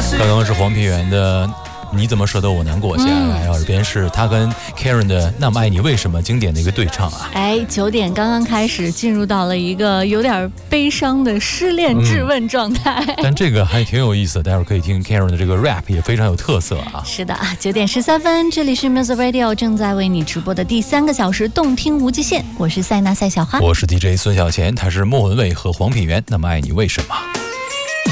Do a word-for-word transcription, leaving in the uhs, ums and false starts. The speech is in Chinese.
刚刚是黄品源的你怎么舍得我难过，接下来耳边是他跟 Karen 的那么爱你为什么经典的一个对唱啊。 哎，九点刚刚开始进入到了一个有点悲伤的失恋质问状态、嗯、 但这个还挺有意思，待会儿可以听 Karen 的这个 rap 也非常有特色啊。 是的，九点十三分，这里是 Music Radio 正在为你直播的第三个小时动听无极限，我是塞纳赛小花， 我是 D J 孙小钱，他是莫文蔚和黄品源那么爱你为什么。